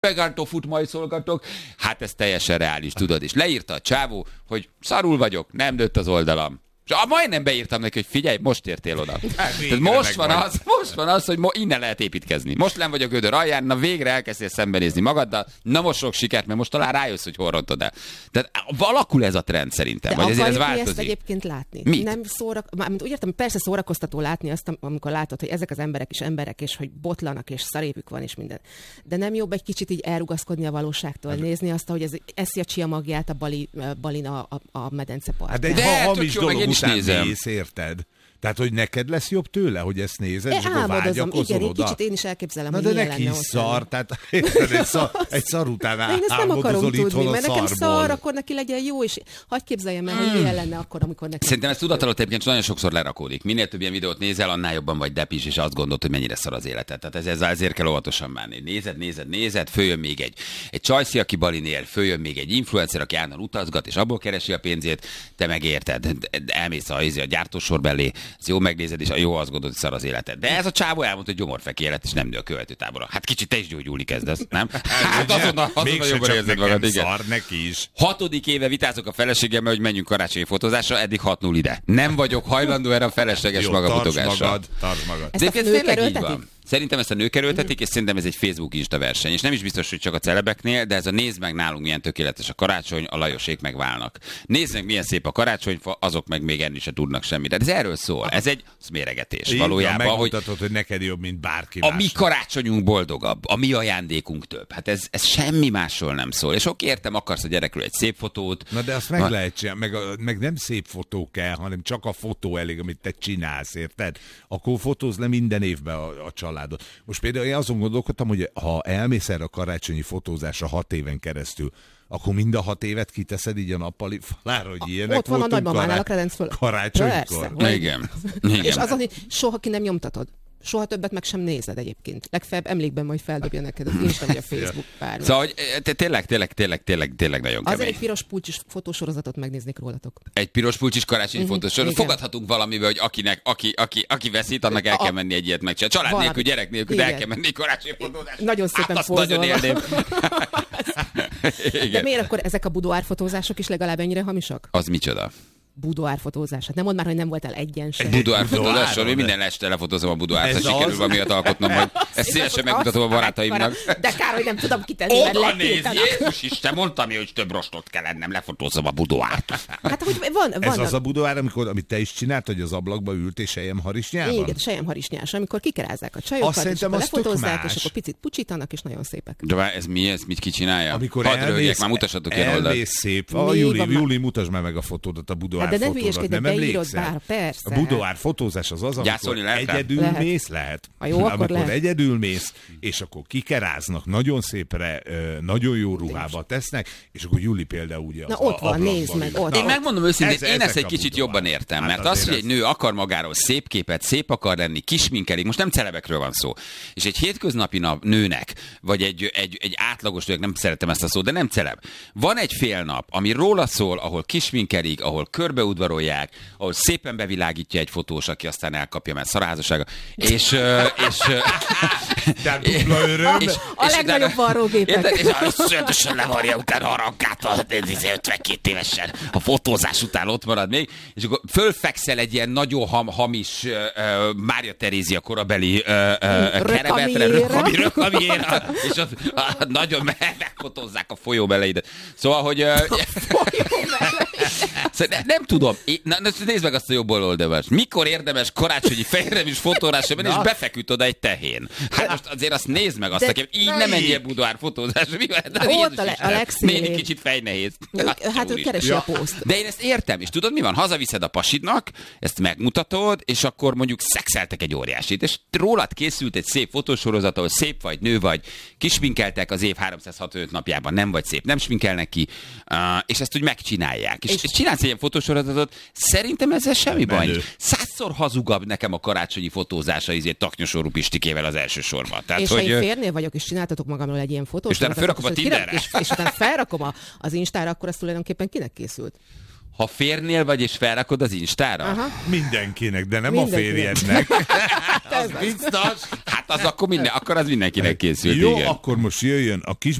vegán tofut majszolgatok. Hát ez teljesen reális, tudod. És leírta a csávó, hogy szarul vagyok, nem nőtt az oldalam. És majdnem beírtam neki, hogy figyelj, most értél oda. Tehát most van az, hogy innen lehet építkezni. Most nem vagy a gödör alján, na végre elkezdtél szembenézni magaddal, na most sok sikert, mert most talán rájössz, hogy hol rontod el. Tehát alakul ez a trend szerintem. De vagy ez változik. Ezt egyébként úgy értem, persze szórakoztató látni azt, amikor látod, hogy ezek az emberek is emberek, és hogy botlanak, és szarépük van, és minden. De nem jobb egy kicsit így elrugaszkodni a valóságtól, nézni azt, hogy ez eszi a csia magját a balin a medencepartján. Hát de hamis dolog után mész, érted? Tehát, hogy neked lesz jobb tőle, hogy ezt nézed, és akkor vágyakozol oda. Kicsit én is elképzelem, hogy milyen lenne. De neki szar, tehát egy szar után álmodozol itthon a mert szarból. nekem szar, akkor neki legyen jó, és hadd képzeljem el, hogy milyen lenne akkor, amikor neki... Szerintem ez tudatalatt egyébként nagyon sokszor lerakódik. Minél több ilyen videót nézel, annál jobban vagy depis, és azt gondolod, hogy mennyire szar az életed. Tehát ezért kell óvatosan bánni. Nézed, följön még egy csajszi, aki balinél, följön még egy influencer, aki állandóan utazgat, és abból keresi a pénzét, te megérted. Elmész a gyártósor belé, ezt jó megnézed, és jó azt gondolod, hogy szar az életed. De ez a csávó elmondta, hogy gyomorfeki élet, és nem nő a követőtábora. Hát kicsit te is gyógyulni kezdesz, nem? Hát azonnal jobban érzed magad, igen. Szar neki is. 6. éve vitázok a feleségemmel, hogy menjünk karácsonyi fotózásra, eddig 6-0 ide. Nem vagyok hajlandó erre a felesleges magafotogásra. Tartsd magad. Ezt a nők erőltetik? Szerintem ezt a nők erőltetik, és szerintem ez egy Facebook Insta verseny. És nem is biztos, hogy csak a celebeknél, de ez a nézd meg nálunk milyen tökéletes a karácsony, a Lajosék meg válnak. Nézd meg milyen szép a karácsonyfa, azok meg még enni se tudnak semmit. De ez erről szól. Ez egy méregetés valójában. Megmutatod, hogy neked jobb, mint bárki más. A mi karácsonyunk boldogabb, a mi ajándékunk több. Hát ez semmi másról nem szól. És oké, értem, akarsz a gyerekről egy szép fotót. Na de azt meg lehet csinálni, meg nem szép fotó kell, hanem csak a fotó elég, amit te csinálsz, érted? Akkor fotózz le minden évben a családot. Most például én azon gondolkodtam, hogy ha elmész erre a karácsonyi fotózásra 6 éven keresztül, akkor mind a 6 évet kiteszed így a nappali falára, hogy ilyenek ott van a nagymamánál a kredenc föl. Karácsonykor. Igen. És azon, hogy soha ki nem nyomtatod. Soha többet meg sem nézed egyébként. Legfeljebb emlékben majd feldobja neked az Insta vagy a Facebook bármi. Szóval, hogy tényleg nagyon kemény. Azért egy piros pulcsis fotósorozatot megnéznék rólatok. Egy piros pulcsis karácsonyi fotósorozatot. Fogadhatunk valamivel, hogy aki veszít, annak el kell menni egy ilyet megcsinálni. Család nélkül, gyerek nélkül, de el kell menni karácsonyi fotózásra. Nagyon szépen azt nagyon élném. De miért akkor ezek a budoárfotózások is legalább ennyire hamisak? Az micsoda? Budoárfotózás. Hát nem mondd már, hogy nem voltál egyen sem. Budoárfotózásról, én minden este lefotózom a budoárt, ha sikerül valamiért alkotnom, hogy ezt szívesen megmutatom a barátaimnak. De kár, hogy nem tudom kitenni, mert oda néz, Jézus Isten, mondtam én, hogy több rostot kell lennem, lefotózom a budoárt. Hát, hogy van ez az a budoár, amit te is csináltad, hogy az ablakba ült és selyemharisnyában? Igen, selyemharisnyás, amikor kikerázzák a csajokat, és akkor lefotózzák, és akkor picit pucsítanak, és nagyon szépek. De ez mi? Ezt mit ki csinálja? Amikor elmész szép. Júli, mutasd már meg a fotódat a budoár. De ne hülyeskedj, de beírod bár, persze. A budoár fotózás az, amikor egyedül mész, lehet. Amikor egyedül mész, és akkor kikeráznak, nagyon szépre, nagyon jó ruhába tesznek, és akkor Júli például ugye az ott van, nézd meg, ott. Én megmondom őszintén, én ezt egy kicsit jobban értem, mert az, hogy egy nő akar magáról szép képet, szép akar lenni, kisminkelik, most nem celebekről van szó, és egy hétköznapi nőnek, vagy egy átlagos nőnek, nem szeretem ezt a szót, de nem celeb. Van egy fél nap, ami róla szól, ahol kisminkelik, ahol körbeudvarolják, ahol szépen bevilágítja egy fotós, aki aztán elkapja, mert szarházassága. És dupla öröm. A legnagyobb varrógépek. És szöntösen levarja utána harankától, 52 évesen. A fotózás után ott marad még, és akkor fölfekszel egy ilyen nagyon hamis Mária Terézia korabeli keremetre, rökamira, és ott nagyon megfotózzák a folyó beleidet. Szóval, hogy... Nem tudom. Nézd meg azt a jobb oldalast. Mikor érdemes karácsonyi fejre is fotózásra menni, és befeküdt oda egy tehén. Hát most azért azt nézd meg azt, nekem így nem menjél budoár fotózásra. Ott a legszínűbb. Még kicsit fejnehéz. Hát ő keresi a poszt. De én ezt értem, és tudod mi van? Hazaviszed a pasidnak, ezt megmutatod, és akkor mondjuk szexeltek egy óriásit, és rólad készült egy szép fotósorozat, ahol szép vagy, nő vagy, kisminkeltek az év 365 napjában, nem vagy szép, nem sminkelnek ki, és ezt úgy megcsinálják. És csinálsz egy ilyen fotósorozatot, szerintem ezzel semmi baj. 100-szor hazugabb nekem a karácsonyi fotózása taknyosorú Pistikével az első sorban. Tehát, és ha én férnél vagyok, és csináltatok magamról egy ilyen fotósorozatot, és utána felrakom a Tinderre. És utána felrakom az Instára, akkor ez tulajdonképpen kinek készült? Ha férnél vagy, és felrakod az Instára? Aha. Mindenkinek, de nem a férjednek. Az biztos. Hát az akkor az mindenkinek készült. Jó, igen. akkor most jöjjön a kis